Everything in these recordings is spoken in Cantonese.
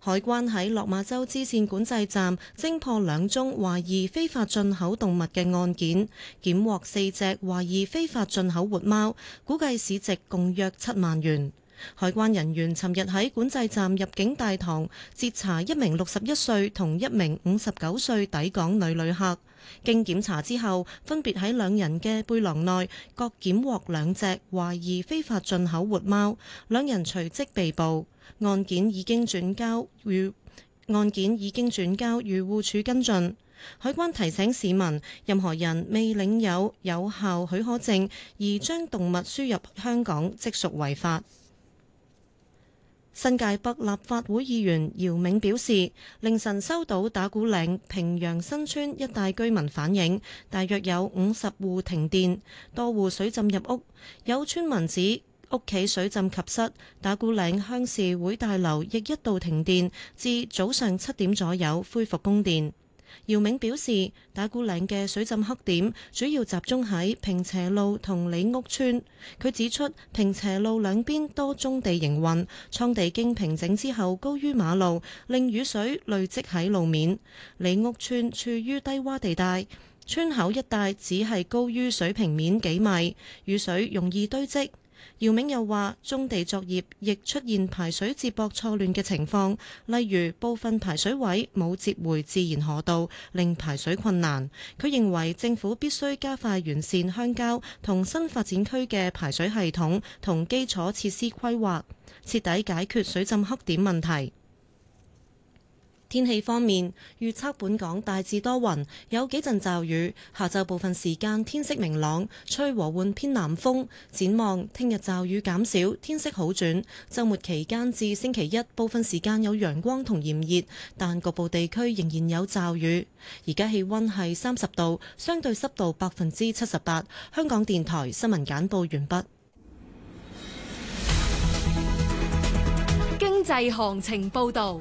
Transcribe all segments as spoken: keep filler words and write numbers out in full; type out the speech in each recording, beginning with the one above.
海關喺落馬洲支線管制站偵破兩宗懷疑非法進口動物嘅案件，檢獲四隻懷疑非法進口活貓，估計市值共約七萬元。海關人員尋日喺管制站入境大堂截查一名六十一歲同一名五十九歲抵港女旅客，經檢查之後，分別喺兩人嘅背囊內各檢獲兩隻懷疑非法進口活貓，兩人隨即被捕。案件已經轉交與案件已經轉交漁護署跟進。海關提醒市民，任何人未領有有效許可證而將動物輸入香港，即屬違法。新界北立法會議員姚銘表示，凌晨收到打鼓嶺平陽新村一帶居民反映，大約有五十戶停電，多戶水浸入屋。有村民指屋企水浸及室，打鼓嶺鄉事會大樓亦一度停電，至早上七點左右恢復供電。姚銘表示，打鼓嶺嘅水浸黑點主要集中喺平斜路同李屋村。佢指出，平斜路兩邊多宗地營運，倉地經平整之後高於馬路，令雨水累積喺路面。李屋村處於低窪地帶，村口一帶只係高於水平面幾米，雨水容易堆積。姚銘又話，棕地作業亦出現排水接駁錯亂嘅情況，例如部分排水位冇接回自然河道，令排水困難。佢認為政府必須加快完善鄉郊同新發展區嘅排水系統同基礎設施規劃，徹底解決水浸黑點問題。天氣方面，預測本港大致多雲，有幾陣驟雨。下晝部分時間天色明朗，吹和緩偏南風。展望聽日驟雨減少，天色好轉。週末期間至星期一，部分時間有陽光同炎熱，但局部地區仍然有驟雨。而家氣溫係三十度，相對濕度百分之七十八。香港電台新聞簡報完畢。 經濟行情報導。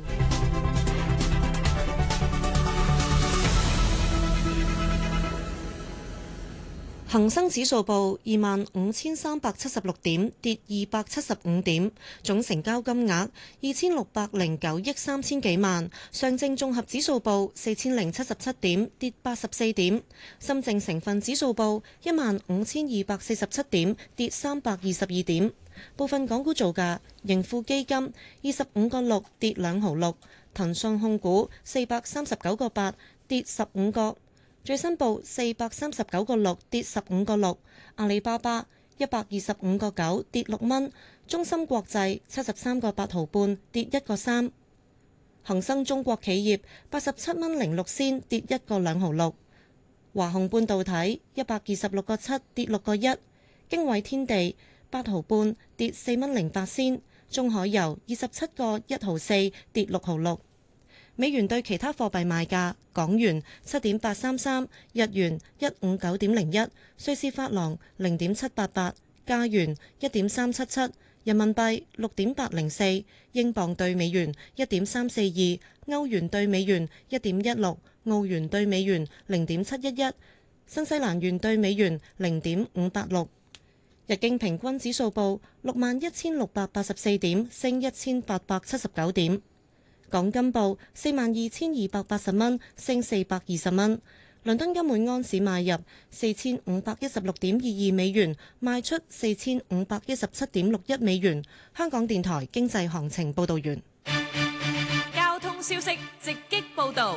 恒生指數報二萬五千三百七十六點，跌二百七十五點，總成交金額二千六百零九億三千幾萬。上證綜合指數報四千零七十七點，跌八十四點。深證成分指數報一萬五千二百四十七點，跌三百二十二點。部分港股造價：盈富基金二十五個六跌兩毫六，騰訊控股四百三十九個八跌十五個。最新報四百三十九個六跌十五個六，阿里巴巴一百二十五個九跌六蚊，中芯國際七十三個八毫半跌一個三，恒生中國企業八十七蚊零六仙跌一個兩毫六，華虹半導體一百二十六個七跌六個一，經緯天地八毫半跌四蚊零八仙，中海油二十七個一毫四跌六毫六。美元對其他貨幣賣價：港元七點八三三，日元一五九點零一，瑞士法郎零點七八八，加元一點三七七，人民幣六點八零四，英鎊對美元一點三四二，歐元對美元一點一六，澳元對美元零點七一一，新西蘭元對美元零點五八六。日經平均指數報六萬一千六百八十四點，升一千八百七十九點。港金報四萬二千二百八十蚊，升四百二十蚊。倫敦金每安士買入四千五百一十六點二二美元，賣出四千五百一十七點六一美元。香港電台經濟行情報道完。 交通消息直擊報道。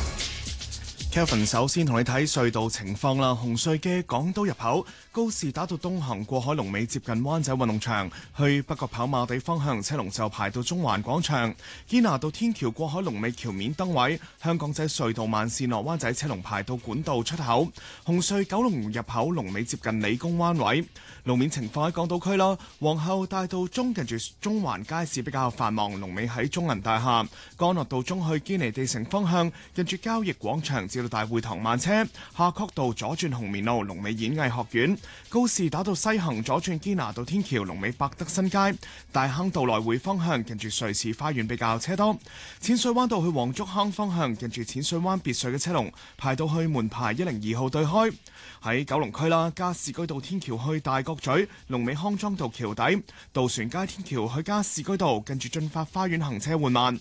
Kelvin 首先同你睇隧道情況啦。紅隧嘅港島入口告士打道東行過海龍尾接近灣仔運動場，去北角跑馬地方向車龍就排到中環廣場。堅拿道天橋過海龍尾橋面燈位，香港仔隧道慢線落灣仔車龍排到管道出口。紅隧九龍入口龍尾接近理工灣位。路面情況喺港島區啦，皇后大道中近住中環街市比較繁忙，龍尾喺中銀大廈。干諾道中去堅尼地城方向近住交易廣場至到大會堂慢車。夏慤道左轉紅棉路龍尾演藝學院。告士打道西行左轉堅拿道天橋龍尾百德新街。大坑道來回方向近住瑞士花園比較車多。淺水灣道去黃竹坑方向近住淺水灣別墅嘅車龍排到去門牌一零二號對開。喺九龍區啦，加士居道天橋去大角咀龍尾康莊道橋底，渡船街天橋去加士居道近住駿發花園行車緩慢。